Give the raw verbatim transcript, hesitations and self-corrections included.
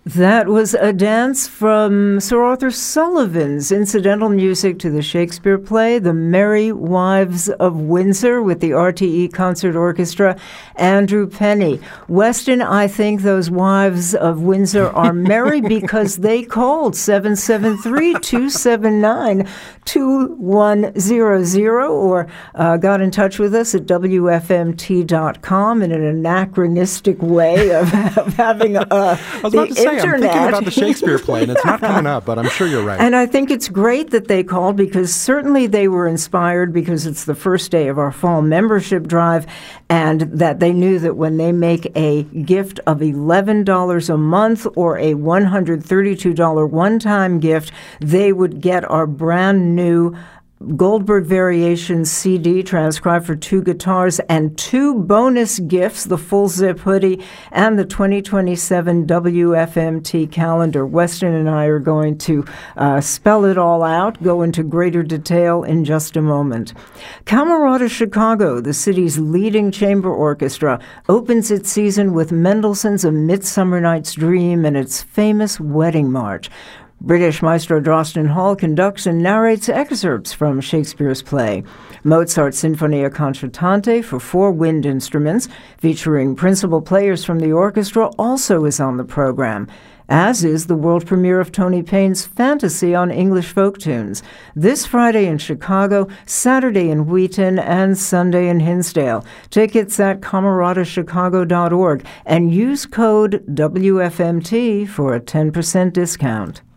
That was a dance from Sir Arthur Sullivan's incidental music to the Shakespeare play, The Merry Wives of Windsor, with the R T E Concert Orchestra, Andrew Penny. Weston, I think those wives of Windsor are merry because they called seven seven three, two seven nine, two one zero zero or uh, got in touch with us at W F M T dot com in an anachronistic way of, of having uh, I was about the to say, internet. I'm thinking about the Shakespeare play, and it's not coming up, but I'm sure you're right. And I think it's great that they called, because certainly they were inspired, because it's the first day of our fall membership drive, and that they knew that when they make a gift of eleven dollars a month or a one hundred thirty-two dollars one-time gift, they would get our brand new Goldberg Variations C D transcribed for two guitars and two bonus gifts, the full zip hoodie and the twenty twenty-seven W F M T calendar. Weston and I are going to uh, spell it all out, go into greater detail in just a moment. Camerata Chicago, the city's leading chamber orchestra, opens its season with Mendelssohn's A Midsummer Night's Dream and its famous Wedding March. British maestro Drosten Hall conducts and narrates excerpts from Shakespeare's play. Mozart's Sinfonia Concertante for four wind instruments, featuring principal players from the orchestra, also is on the program, as is the world premiere of Tony Payne's Fantasy on English folk tunes. This Friday in Chicago, Saturday in Wheaton, and Sunday in Hinsdale. Tickets at camerata chicago dot org and use code W F M T for a ten percent discount.